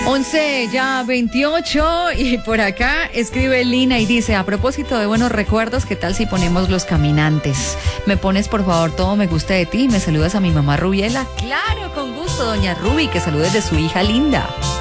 11:28 y por acá escribe Lina y dice, a propósito de buenos recuerdos, ¿qué tal si ponemos Los Caminantes? Me pones por favor Todo me gusta de ti, me saludas a mi mamá Rubiela. Claro, con gusto, doña Ruby, que saludes de su hija linda.